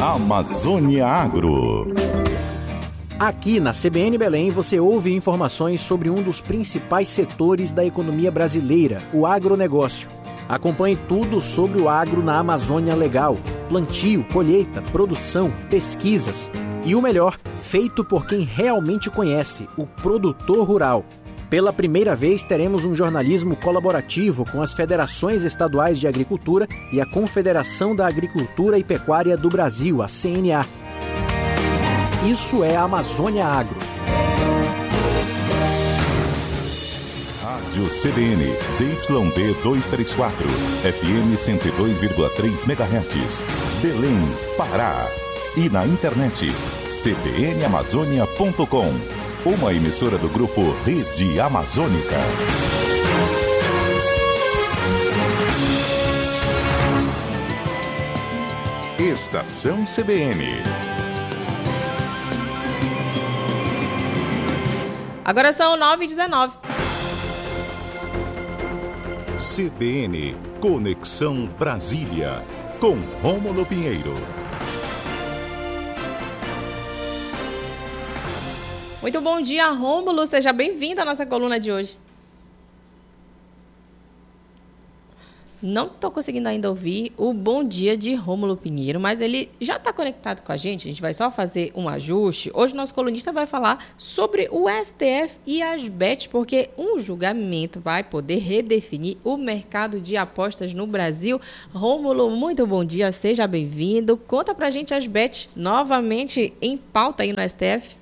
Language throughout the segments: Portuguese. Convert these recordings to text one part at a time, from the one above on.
Amazônia Agro. Aqui na CBN Belém você ouve informações sobre um dos principais setores da economia brasileira, o agronegócio. Acompanhe tudo sobre o agro na Amazônia Legal: plantio, colheita, produção, pesquisas e o melhor, feito por quem realmente conhece, o produtor rural. Pela primeira vez teremos um jornalismo colaborativo com as federações estaduais de agricultura e a Confederação da Agricultura e Pecuária do Brasil, a CNA. Isso é a Amazônia Agro. Rádio CBN, ZYD 234, FM 102,3 MHz, Belém, Pará. E na internet, cbnamazônia.com, uma emissora do grupo Rede Amazônica. Estação CBN. Agora são 9h19. CBN Conexão Brasília, com Rômulo Pinheiro. Muito bom dia, Rômulo. Seja bem-vindo à nossa coluna de hoje. Não estou conseguindo ainda ouvir o bom dia de Rômulo Pinheiro, mas ele já está conectado com a gente vai só fazer um ajuste. Hoje o nosso colunista vai falar sobre o STF e as bets, porque um julgamento vai poder redefinir o mercado de apostas no Brasil. Rômulo, muito bom dia, seja bem-vindo. Conta pra gente as bets novamente em pauta aí no STF.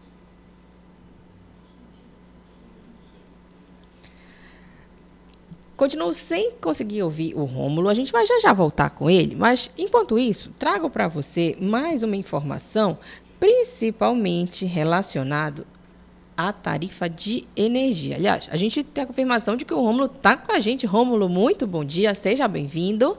Continuo sem conseguir ouvir o Rômulo, a gente vai já voltar com ele, mas enquanto isso, trago para você mais uma informação, principalmente relacionado à tarifa de energia. Aliás, a gente tem a confirmação de que o Rômulo está com a gente. Rômulo, muito bom dia, seja bem-vindo.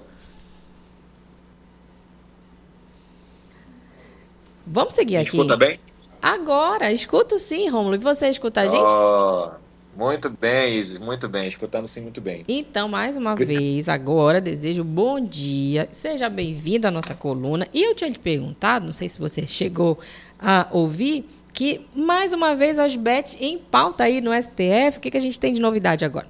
Vamos seguir aqui. Escuta bem? Agora, escuto sim, Rômulo. E você escuta a gente? Muito bem, Isis, muito bem, escutando sim muito bem. Então, mais uma vez, agora desejo bom dia, seja bem-vindo à nossa coluna. E eu tinha lhe perguntado, não sei se você chegou a ouvir, que mais uma vez as bets em pauta aí no STF, o que a gente tem de novidade agora?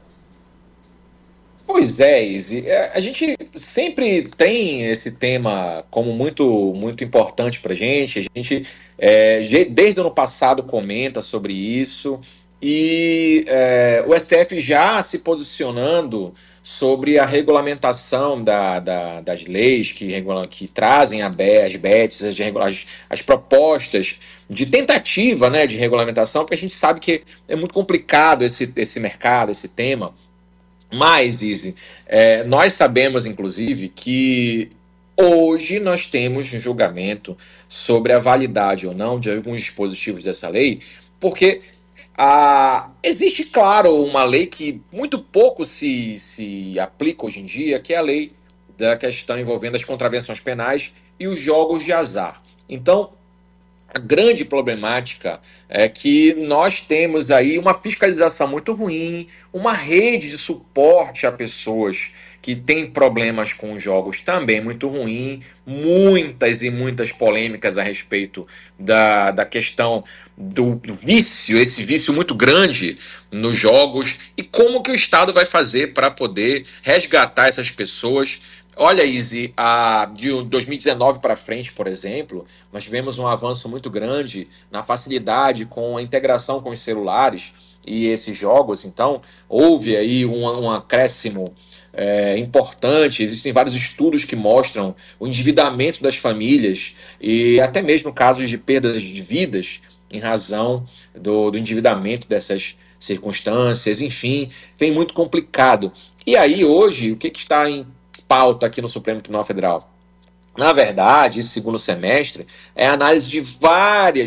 Pois é, Isis, a gente sempre tem esse tema como muito, muito importante para a gente desde o ano passado comenta sobre isso. E o STF já se posicionando sobre a regulamentação das leis que trazem as BETs, as propostas de tentativa, né, de regulamentação, porque a gente sabe que é muito complicado esse mercado, esse tema. Mas, Izzy, nós sabemos, inclusive, que hoje nós temos um julgamento sobre a validade ou não de alguns dispositivos dessa lei, porque existe, claro, uma lei que muito pouco se aplica hoje em dia, que é a lei da questão envolvendo as contravenções penais e os jogos de azar. Então, a grande problemática é que nós temos aí uma fiscalização muito ruim, uma rede de suporte a pessoas que têm problemas com jogos também muito ruim, muitas e muitas polêmicas a respeito da questão do vício, esse vício muito grande nos jogos, e como que o Estado vai fazer para poder resgatar essas pessoas. Olha, Izzy, de 2019 para frente, por exemplo, nós tivemos um avanço muito grande na facilidade com a integração com os celulares e esses jogos. Então, houve aí um acréscimo importante. Existem vários estudos que mostram o endividamento das famílias e até mesmo casos de perdas de vidas em razão do endividamento dessas circunstâncias. Enfim, vem muito complicado. E aí, hoje, o que está em pauta aqui no Supremo Tribunal Federal? Na verdade, esse segundo semestre é a análise de várias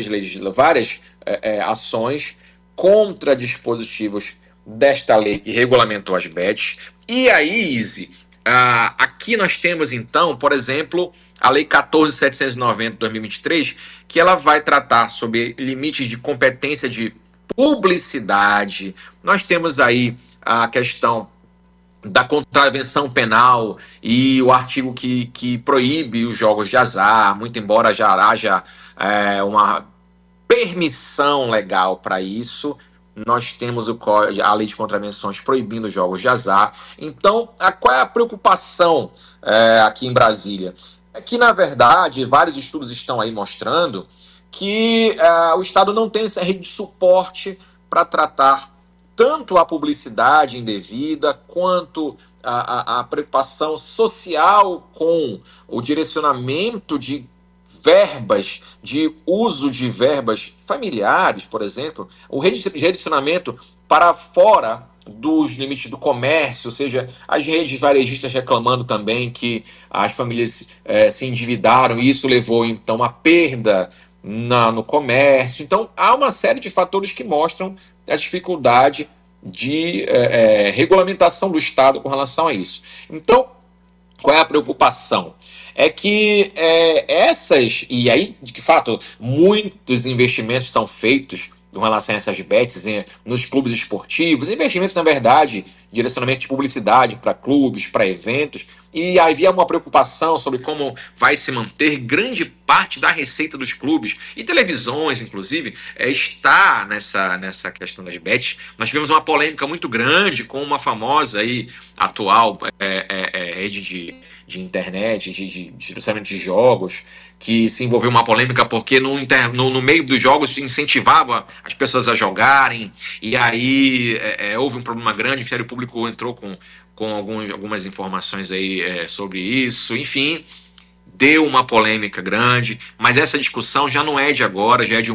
ações contra dispositivos desta lei que regulamentou as bets. E aí, Izzy, aqui nós temos, então, por exemplo, a Lei 14.790 de 2023, que ela vai tratar sobre limites de competência de publicidade. Nós temos aí a questão da contravenção penal e o artigo que proíbe os jogos de azar, muito embora já haja uma permissão legal para isso, nós temos a lei de contravenções proibindo os jogos de azar. Então, qual é a preocupação aqui em Brasília? É que, na verdade, vários estudos estão aí mostrando que o Estado não tem essa rede de suporte para tratar tanto a publicidade indevida quanto a preocupação social com o direcionamento de verbas, de uso de verbas familiares, por exemplo, o redirecionamento para fora dos limites do comércio, ou seja, as redes varejistas reclamando também que as famílias se endividaram e isso levou, então, a perda no comércio. Então, há uma série de fatores que mostram a dificuldade de regulamentação do Estado com relação a isso. Então, qual é a preocupação? É que e aí, de fato, muitos investimentos são feitos com relação a essas bets nos clubes esportivos, investimentos, na verdade, direcionamento de publicidade para clubes, para eventos, e havia uma preocupação sobre como vai se manter grande parte da receita dos clubes, e televisões, inclusive, está nessa questão das bets. Nós tivemos uma polêmica muito grande com uma famosa e atual rede de internet, de distribuimento de jogos, que se envolveu uma polêmica porque no meio dos jogos incentivava as pessoas a jogarem, e aí houve um problema grande, o Ministério Público entrou com algumas informações aí sobre isso, enfim, deu uma polêmica grande, mas essa discussão já não é de agora, já é de